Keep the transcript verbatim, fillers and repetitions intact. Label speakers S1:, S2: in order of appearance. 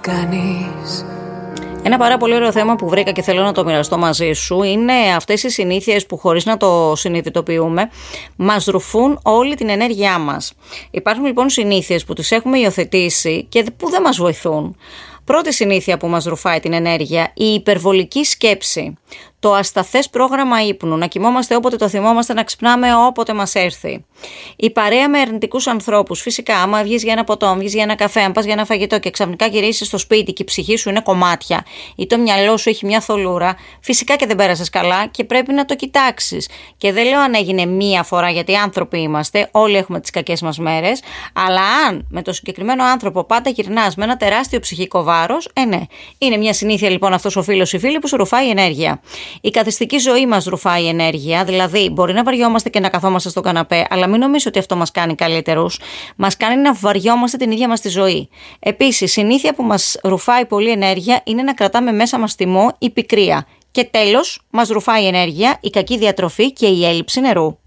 S1: κάνεις.
S2: Ένα πάρα πολύ ωραίο θέμα που βρήκα και θέλω να το μοιραστώ μαζί σου είναι αυτές οι συνήθειες που χωρίς να το συνειδητοποιούμε μας ρουφούν όλη την ενέργειά μας. Υπάρχουν λοιπόν συνήθειες που τις έχουμε υιοθετήσει και που δεν μας βοηθούν. Πρώτη συνήθεια που μας ρουφάει την ενέργεια, η υπερβολική σκέψη. Το ασταθές πρόγραμμα ύπνου, να κοιμόμαστε όποτε το θυμόμαστε, να ξυπνάμε όποτε μας έρθει. Η παρέα με αρνητικούς ανθρώπους. Φυσικά, άμα βγεις για ένα ποτό, βγεις για ένα καφέ, αν πας για ένα φαγητό και ξαφνικά γυρίσεις στο σπίτι και η ψυχή σου είναι κομμάτια ή το μυαλό σου έχει μια θολούρα, φυσικά και δεν πέρασες καλά και πρέπει να το κοιτάξεις. Και δεν λέω αν έγινε μία φορά, γιατί άνθρωποι είμαστε, όλοι έχουμε τις κακές μας μέρες, αλλά αν με το συγκεκριμένο άνθρωπο πάντα γυρνάς με ένα τεράστιο ψυχικό βάρος, ε ναι, είναι μια συνήθεια λοιπόν αυτός ο φίλος ή φίλη που σου ρουφάει ενέργεια. Η καθιστική ζωή μας ρουφάει ενέργεια, δηλαδή μπορεί να βαριόμαστε και να καθόμαστε στο καναπέ, αλλά μην νομίζω ότι αυτό μας κάνει καλύτερους. Μας κάνει να βαριόμαστε την ίδια μας τη ζωή. Επίσης, συνήθεια που μας ρουφάει πολύ ενέργεια είναι να κρατάμε μέσα μας θυμό ή πικρία. Και τέλος, μας ρουφάει ενέργεια η κακή διατροφή και η έλλειψη νερού.